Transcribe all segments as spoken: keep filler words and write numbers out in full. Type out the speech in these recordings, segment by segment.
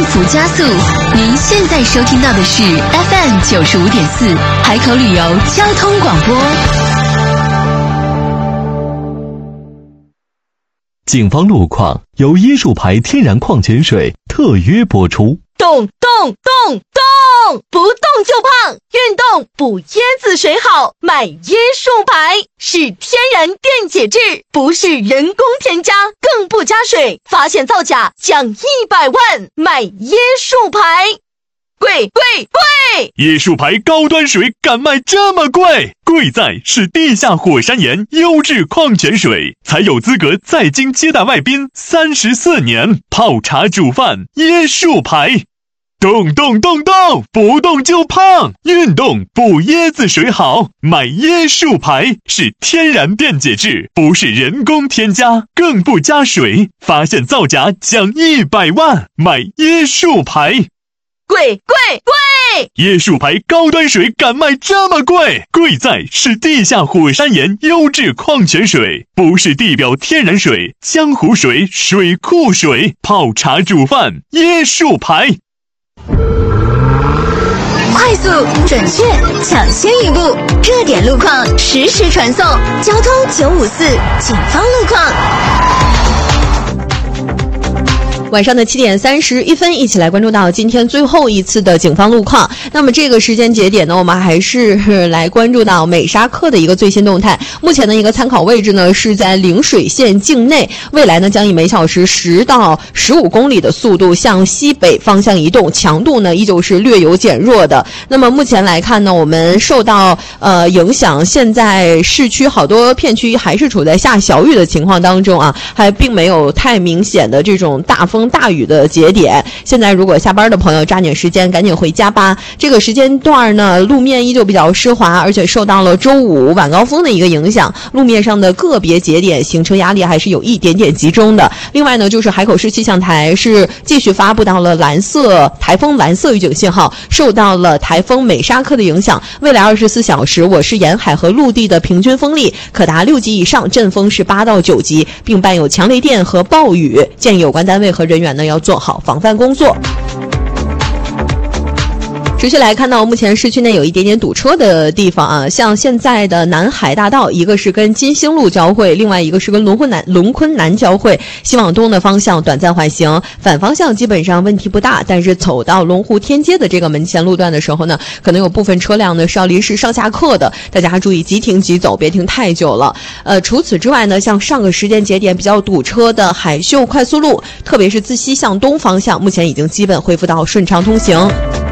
幸福加速。您现在收听到的是 F M 九十五点四海口旅游交通广播。 警方路况由椰树牌天然矿泉水特约播出。 动动动动，不动就胖，运动补椰子水好，买椰树牌是天然电解质，不是人工添加，更不加水，发现造假奖一百万，买椰树牌。贵贵贵！ 椰树牌高端水敢卖这么贵？贵在是地下火山岩优质矿泉水，才有资格在京接待外宾三十四年，泡茶煮饭椰树牌。动动动动，不动就胖，运动补椰子水好，买椰树牌是天然电解质，不是人工添加，更不加水，发现造假奖一百万，买椰树牌。 贵贵贵！ 椰树牌高端水敢卖这么贵？贵在是地下火山岩优质矿泉水，不是地表天然水、江湖水、水库水，泡茶煮饭椰树牌。 快速、准确、抢先一步，热点路况实时传送。交通九五四，警方路况。 晚上的七点三十一分，一起来关注到今天最后一次的警方路况。那么这个时间节点呢，我们还是来关注到美沙克的一个最新动态。目前的一个参考位置呢是在陵水县境内，未来呢将以每小时十到十五公里的速度向西北方向移动，强度呢依旧是略有减弱的。那么目前来看呢，我们受到呃影响，现在市区好多片区还是处在下小雨的情况当中啊，还并没有太明显的这种大风大雨的节点。现在如果下班的朋友抓紧时间赶紧回家吧。这个时间段呢，路面依旧比较湿滑，而且受到了周五晚高峰的一个影响，路面上的个别节点行车压力还是有一点点集中的。另外呢，就是海口市气象台是继续发布到了蓝色台风蓝色预警信号，受到了台风美沙克的影响，未来二十四小时我市沿海和陆地的平均风力可达六级以上，阵风是八到九级，并伴有强雷电和暴雨，建议有关单位和人员呢要做好防范工作。持续来看到目前市区内有一点点堵车的地方啊，像现在的南海大道，一个是跟金星路交汇，另外一个是跟龙昆南龙昆南交汇，西往东的方向短暂缓行，反方向基本上问题不大，但是走到龙湖天街的这个门前路段的时候呢，可能有部分车辆呢是要临时上下客的，大家注意急停急走，别停太久了。呃，除此之外呢，像上个时间节点比较堵车的海秀快速路，特别是自西向东方向，目前已经基本恢复到顺畅通行。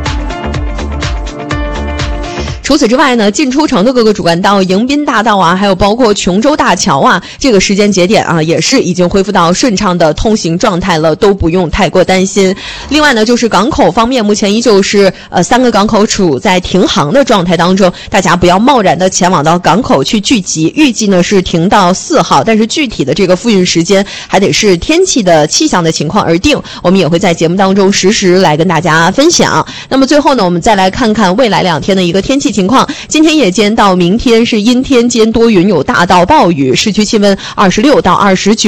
除此之外呢，进出城的各个主干道，迎宾大道啊，还有包括琼州大桥啊，这个时间节点啊，也是已经恢复到顺畅的通行状态了，都不用太过担心。另外呢，就是港口方面，目前依旧是呃三个港口处在停航的状态当中，大家不要贸然的前往到港口去聚集。预计呢是停到四号，但是具体的这个复运时间还得是天气的气象的情况而定，我们也会在节目当中实时来跟大家分享。那么最后呢，我们再来看看未来两天的一个天气情况。今天夜间到明天是阴天兼多云，有大到暴雨，市区气温二十六到二十九。